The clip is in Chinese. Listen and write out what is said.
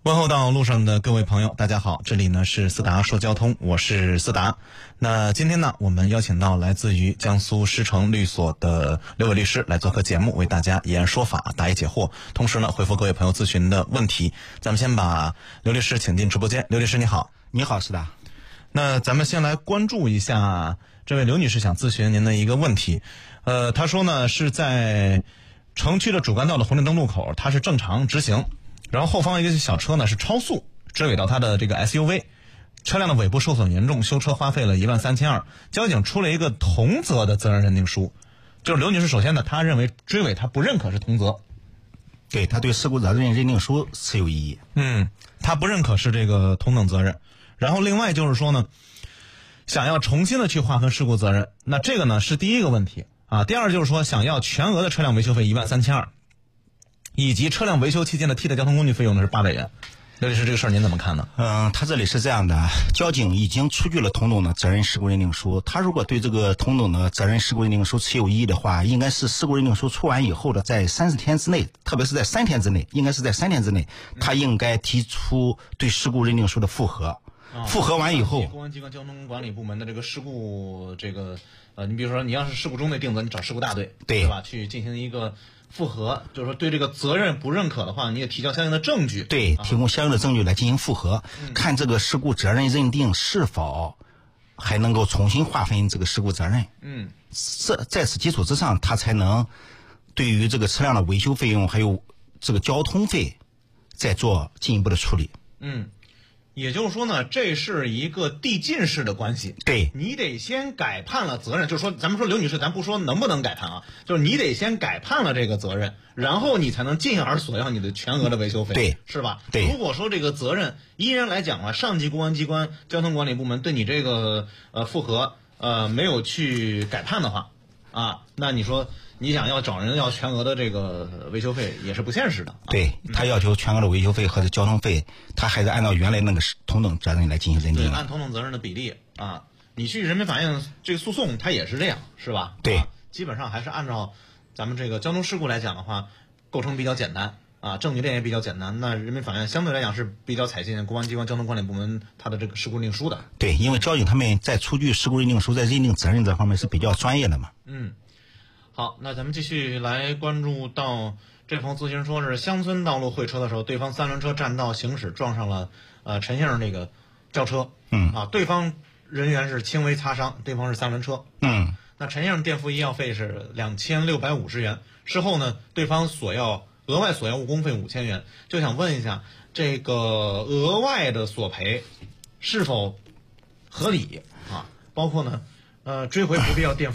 问候到路上的各位朋友，大家好，这里呢是思达说交通，我是思达。那今天呢，我们邀请到来自于江苏狮城律所的刘伟律师来做客节目，为大家一案说法，答疑解惑，同时呢回复各位朋友咨询的问题。咱们先把刘律师请进直播间。刘律师你好。 你好，思达。 那咱们先来关注一下这位刘女士想咨询您的一个问题。她说呢是在城区的主干道的红绿灯路口，她是正常直行，然后后方一个小车呢是超速追尾到他的这个 SUV， 车辆的尾部受损严重，修车花费了13200，交警出了一个同责的责任认定书。就是刘女士首先呢，她认为追尾她不认可是同责， 对，她对事故责任认定书持有异议。 她不认可是这个同等责任。然后另外就是说呢，想要重新的去划分事故责任，那这个呢是第一个问题啊。第二就是说想要全额的车辆维修费13200，以及车辆维修期间的替代交通工具费用呢是800元。刘律师，这个事儿您怎么看呢？ 他这里是这样的，交警已经出具了同等的责任事故认定书，他如果对这个同等的责任事故认定书持有异议的话，应该是事故认定书出完以后的在30天之内，特别是在3天之内，应该是在3天之内，他应该提出对事故认定书的复核。复核完以后， 公安机关交通管理部门的这个事故你比如说你要是事故中队定责，你找事故大队，对吧？去进行一个复核，就是说对这个责任不认可的话，你也提交相应的证据， 对，提供相应的证据来进行复核，看这个事故责任认定是否还能够重新划分这个事故责任。在此基础之上，他才能对于这个车辆的维修费用还有这个交通费再做进一步的处理。 也就是说呢，这是一个递进式的关系。 对， 你得先改判了责任，就是说，咱们说刘女士，咱不说能不能改判啊，就是你得先改判了这个责任，然后你才能进而索要你的全额的维修费， 对， 是吧？ 对。 如果说这个责任依然来讲啊，上级公安机关交通管理部门对你这个复核没有去改判的话啊，那你说你想要找人要全额的这个维修费也是不现实的。 对，他要求全额的维修费和交通费，他还是按照原来那个同等责任来进行认定。 对，按同等责任的比例啊，你去人民法院这个诉讼，它也是这样，是吧？ 对， 基本上还是按照咱们这个交通事故来讲的话，构成比较简单啊，证据链也比较简单。那人民法院相对来讲是比较采信公安机关交通管理部门它的这个事故认定书的。 对，因为交警他们在出具事故认定书，在认定责任这方面是比较专业的嘛。 好，那咱们继续来关注到这封咨询说是乡村道路会车的时候，对方3轮车占道行驶撞上了陈先生这个轿车，对方人员是轻微擦伤，对方是3轮车，那陈先生垫付医药费是2650元，事后呢，对方额外索要误工费5000元，就想问一下这个额外的索赔是否合理啊？包括呢追回不必要垫付